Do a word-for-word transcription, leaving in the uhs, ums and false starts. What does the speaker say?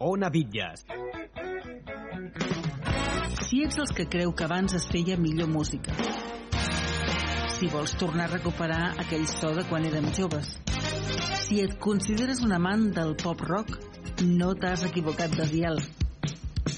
Ona Bitlles. Si ets els que creu que abans es feia millor música, si vols tornar a recuperar aquell so de quan érem joves, si et consideres un amant del pop rock, no t'has equivocat de dial.